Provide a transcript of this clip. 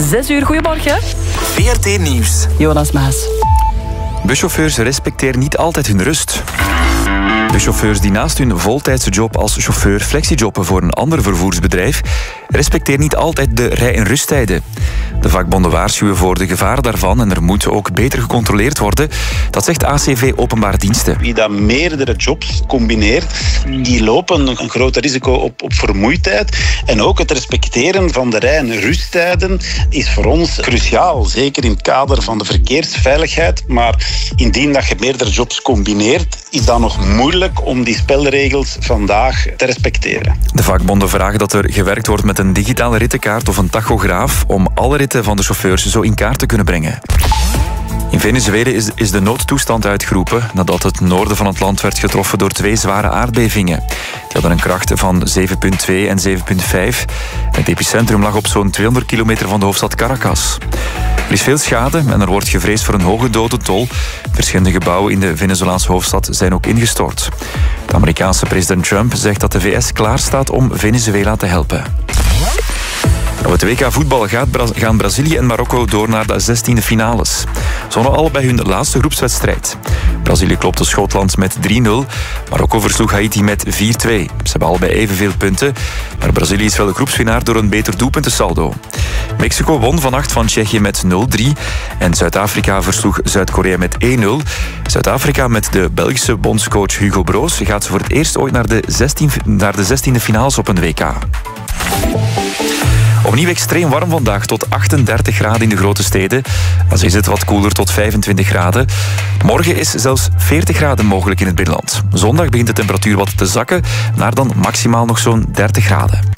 6 uur. Goedemorgen. VRT Nieuws. Jonas Maas. Buschauffeurs respecteren niet altijd hun rust. Buschauffeurs die naast hun voltijdse job als chauffeur flexijobben voor een ander vervoersbedrijf, respecteren niet altijd de rij- en rusttijden. De vakbonden waarschuwen voor de gevaren daarvan en er moet ook beter gecontroleerd worden. Dat zegt ACV Openbare Diensten. Wie dat meerdere jobs combineert, die lopen een groot risico op vermoeidheid. En ook het respecteren van de rij- en rusttijden is voor ons cruciaal. Zeker in het kader van de verkeersveiligheid. Maar indien dat je meerdere jobs combineert, is dat nog moeilijk om die spelregels vandaag te respecteren. De vakbonden vragen dat er gewerkt wordt met een digitale rittenkaart of een tachograaf om alle ritten van de chauffeurs zo in kaart te kunnen brengen. In Venezuela is de noodtoestand uitgeroepen nadat het noorden van het land werd getroffen door 2 zware aardbevingen. Die hadden een kracht van 7,2 en 7,5. Het epicentrum lag op zo'n 200 kilometer van de hoofdstad Caracas. Er is veel schade en er wordt gevreesd voor een hoge dodentol. Verschillende gebouwen in de Venezolaanse hoofdstad zijn ook ingestort. De Amerikaanse president Trump zegt dat de VS klaar staat om Venezuela te helpen. Op het WK voetbal gaan Brazilië en Marokko door naar de 16e finales. Ze wonnen allebei hun laatste groepswedstrijd. Brazilië klopte Schotland met 3-0. Marokko versloeg Haiti met 4-2. Ze hebben allebei evenveel punten. Maar Brazilië is wel de groepswinnaar door een beter doelpuntensaldo. Mexico won vannacht van Tsjechië met 0-3. En Zuid-Afrika versloeg Zuid-Korea met 1-0. Zuid-Afrika met de Belgische bondscoach Hugo Broos gaat voor het eerst ooit naar de 16e finales op een WK. Opnieuw extreem warm vandaag, tot 38 graden in de grote steden. Dan is het wat koeler, tot 25 graden. Morgen is zelfs 40 graden mogelijk in het binnenland. Zondag begint de temperatuur wat te zakken, naar dan maximaal nog zo'n 30 graden.